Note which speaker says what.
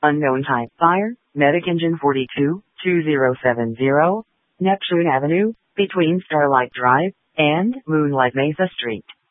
Speaker 1: Unknown type fire, Medic Engine 42, 2070, Neptune Avenue, between Starlight Drive and Moonlight Mesa Street.